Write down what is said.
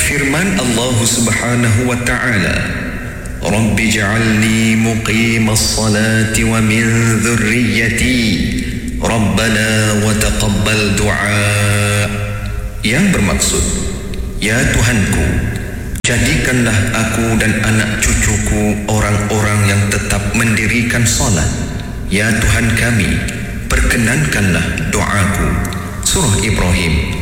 Firman Allah Subhanahu wa ta'ala, Rabbi ja'alni muqimas salati wa min dhurriyyati Rabbana wa taqabbal du'a. Yang bermaksud, ya Tuhanku, jadikanlah aku dan anak cucuku orang-orang yang tetap mendirikan salat. Ya Tuhan kami, perkenankanlah doaku. Surah Ibrahim